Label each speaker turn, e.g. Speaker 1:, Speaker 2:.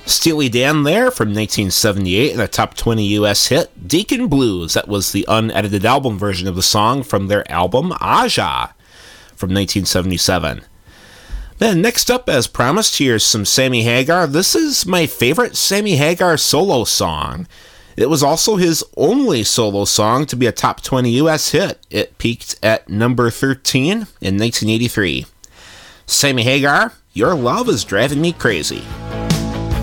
Speaker 1: Steely Dan there from 1978 and a top 20 US hit, Deacon Blues. That was the unedited album version of the song from their album Aja from 1977. Then next up, as promised, here's some Sammy Hagar. This is my favorite Sammy Hagar solo song. It was also his only solo song to be a top 20 US hit. It peaked at number 13 in 1983. Sammy Hagar, Your Love is Driving Me Crazy.